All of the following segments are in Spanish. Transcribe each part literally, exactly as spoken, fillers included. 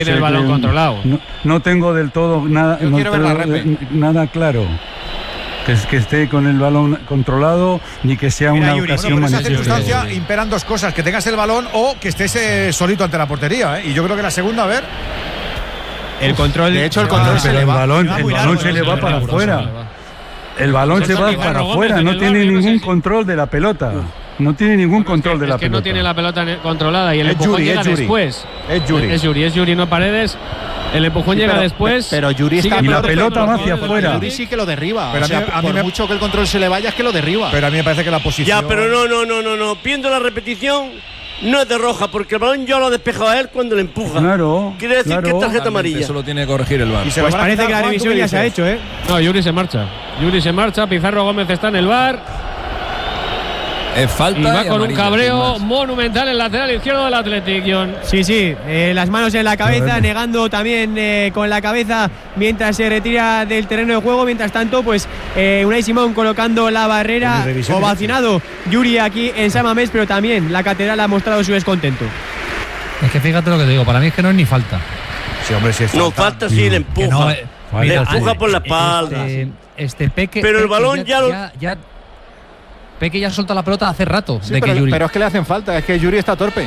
Tiene el balón controlado. No, no tengo del todo nada, no tengo, nada claro. Que, que esté con el balón controlado ni que sea Mira, una Yuri, ocasión bueno, en esa circunstancia imperan dos cosas: que tengas el balón o que estés eh, solito ante la portería, ¿eh? Y yo creo que la segunda, a ver. El control. De hecho, el control ah, se le el va. balón, va el muy balón largo, se le va para afuera. El balón se va para afuera. No tiene ningún control de la pelota. No tiene ningún control de la pelota. Es que no tiene la pelota controlada y el empujón llega después. Es Yuri. Es Yuri, es Yuri, no Paredes. El empujón sí, llega pero, después. Pero Yuri está y la pelota va hacia afuera. Yuri sí que lo derriba. Pero o sea, a mí, a mí por me, mucho que el control se le vaya, es que lo derriba. Pero a mí me parece que la posición. Ya, pero no, no, no, no, no. Viendo la repetición, no es de roja, porque el balón ya lo ha despejado a él cuando le empuja. Claro. Quiere decir claro. que es tarjeta amarilla. Eso lo tiene que corregir el V A R. Pues parece que la revisión ya se ha hecho, ¿eh? No, Yuri se marcha. Yuri se marcha. Pizarro Gómez está en el V A R. Es falta y va y con amarilla, un cabreo monumental el lateral izquierdo del Athletic, John. Sí, sí, eh, las manos en la cabeza, negando también eh, con la cabeza mientras se retira del terreno de juego. Mientras tanto, pues eh, Unai Simón colocando la barrera, ovacionado Yuri aquí en San Mamés, pero también la catedral ha mostrado su descontento. Es que fíjate lo que te digo, para mí es que no es ni falta. Sí, hombre, sí es falta. No, falta sí, le empuja. No, eh, le mira, empuja por la espalda. Este, este Peque. Pero el Peque balón ya, ya, ya, ya Peque ya soltó la pelota hace rato. Sí, de pero, que Yuri. pero es que le hacen falta, es que Yuri está torpe.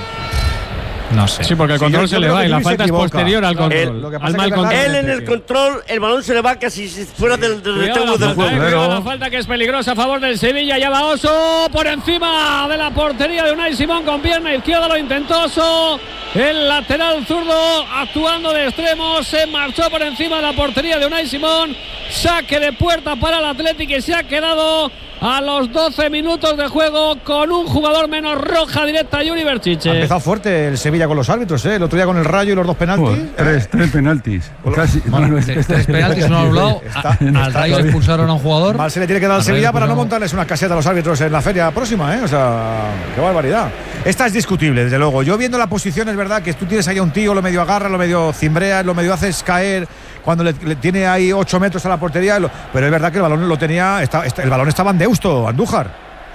No sé. Sí, porque el control sí, se le va y la falta es posterior al control. Él, lo que al mal control. Él en el control, el balón se le va casi fuera del, del rectángulo del juego. Cuidado la falta que es peligrosa a favor del Sevilla. Ya va Oso por encima de la portería de Unai Simón con pierna izquierda. Lo intentó Oso. El lateral zurdo actuando de extremo. Se marchó por encima de la portería de Unai Simón. Saque de puerta para el Atlético y se ha quedado a los doce minutos de juego con un jugador menos. Roja directa, Yuri Berchiche. Ha empezado fuerte el Sevilla con los árbitros, ¿eh? El otro día con el Rayo y los dos penaltis. Bueno, tres, tres penaltis. Casi, bueno, no, tres, tres penaltis no anulado. Al Rayo le expulsaron a un jugador. Mal se le tiene que dar al Sevilla para no montarles una caseta a los árbitros en la feria próxima, ¿eh? O sea, qué barbaridad. Esta es discutible, desde luego. Yo viendo la posición, es verdad que tú tienes ahí a un tío, lo medio agarra, lo medio cimbrea, lo medio haces caer cuando le, le tiene ahí ocho metros a la portería. Lo, pero es verdad que el balón lo tenía, está, está, el balón estaba en Deusto, Andújar.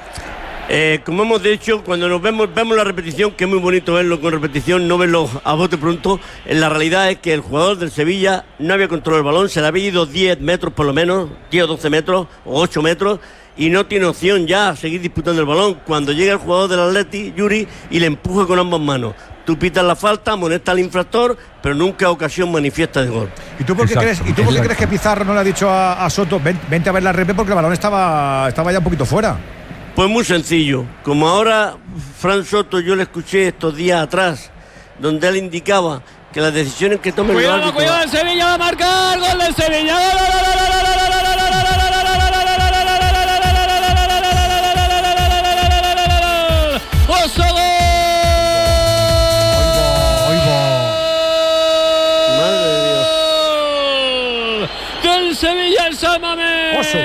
Eh, como hemos dicho, cuando nos vemos vemos la repetición, que es muy bonito verlo con repetición, no verlo a bote pronto. En la realidad es que el jugador del Sevilla no había controlado el balón, se le había ido diez metros por lo menos, diez o doce metros o ocho metros, y no tiene opción ya a seguir disputando el balón. Cuando llega el jugador del Atleti, Yuri, y le empuja con ambas manos. Tú pitas la falta, amonesta al infractor, pero nunca ocasión manifiesta de gol. ¿Y tú por qué, crees, ¿y tú por qué crees que Pizarro no le ha dicho a, a Soto, ven, vente a ver la repe, porque el balón estaba, estaba ya un poquito fuera? Pues muy sencillo. Como ahora Fran Soto yo le escuché estos días atrás, donde él indicaba que las decisiones que tome el árbitro… Cuidado, cuidado, el Sevilla va a marcar, gol del Sevilla. ¡Oso, gol! Madre de Dios. Del Sevilla en San Mamés. Oso.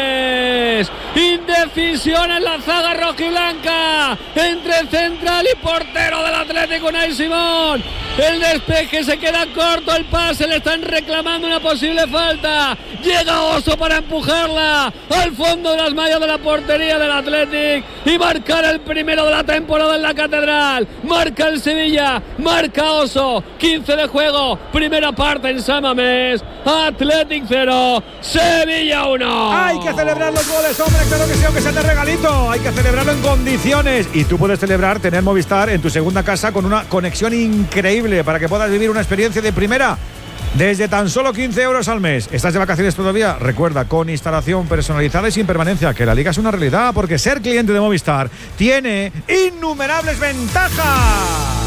Indecisión en la zaga rojiblanca entre el central y portero del Atlético, Unai Simón. El despeje se queda corto, el pase, le están reclamando una posible falta. Llega Oso para empujarla al fondo de las mallas de la portería del Atlético y marcar el primero de la temporada en la Catedral. Marca el Sevilla, marca Oso. quince de juego, primera parte en San Mamés. Atlético cero, Sevilla uno. Hay que celebrar los goles, hombre, claro que sí, aunque sea de regalito. Hay que celebrarlo en condiciones. Y tú puedes celebrar tener Movistar en tu segunda casa con una conexión increíble para que puedas vivir una experiencia de primera desde tan solo quince euros al mes. ¿Estás de vacaciones todavía? Recuerda, con instalación personalizada y sin permanencia, que la liga es una realidad, porque ser cliente de Movistar tiene innumerables ventajas.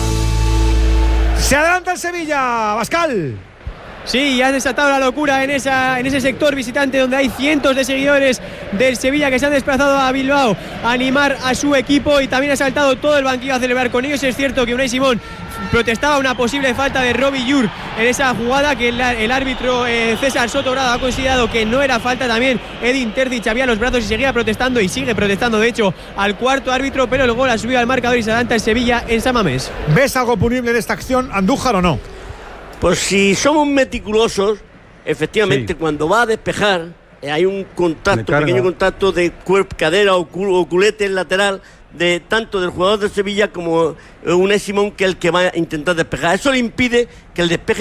Se adelanta el Sevilla, Bascal. Sí, ya has desatado la locura en, esa, en ese sector visitante donde hay cientos de seguidores del Sevilla que se han desplazado a Bilbao a animar a su equipo, y también ha saltado todo el banquillo a celebrar con ellos. Es cierto que Unai Simón protestaba una posible falta de Robbie Yur en esa jugada que el, el árbitro eh, César Sotogrado ha considerado que no era falta. También Edin Terzic había los brazos y seguía protestando, y sigue protestando de hecho al cuarto árbitro, pero el gol ha subido al marcador y se adelanta el Sevilla en San Mamés. ¿Ves algo punible de esta acción, Andújar, o no? Pues si somos meticulosos, efectivamente, sí, cuando va a despejar, eh, hay un contacto, pequeño contacto de cuerpo, cadera o, cul o culete lateral, de tanto del jugador de Sevilla como Unai Simón, que es el que va a intentar despejar. Eso le impide que el despeje